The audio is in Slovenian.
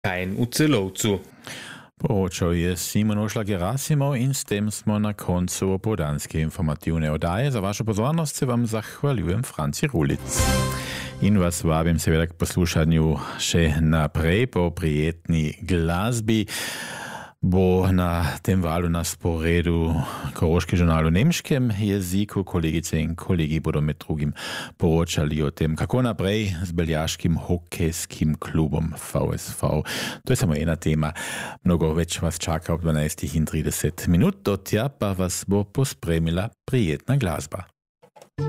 Kain u celovcu. Poročal je Simon Ošla-Gerasimov in s tem smo na koncu opoldanske informativne oddaje. Za vašo pozornost se vam zahvaljujem, Franci Rulic. In vas vabim seveda k poslušanju še naprej po prijetni glasbi. Bo na tem valu na sporedu Koroški žurnal v nemškem jeziku. Kolegice in kolegi bodo med drugim poročali o tem, kako naprej z beljaškim hokejskim klubom VSV. To je samo ena tema. Mnogo več vas čaka ob 12:30. Do tja pa vas bo pospremila prijetna glasba.